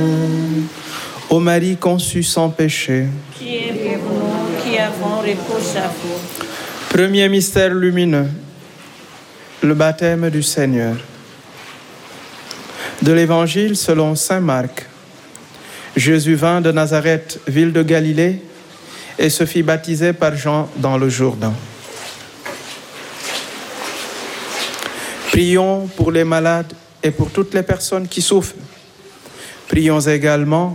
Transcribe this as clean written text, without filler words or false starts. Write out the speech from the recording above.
Ô Marie conçue sans péché. Priez pour nous qui avons recours à vous. Premier mystère lumineux, le baptême du Seigneur. De l'Évangile selon saint Marc. Jésus vint de Nazareth, ville de Galilée, et se fit baptiser par Jean dans le Jourdain. Prions pour les malades et pour toutes les personnes qui souffrent. Prions également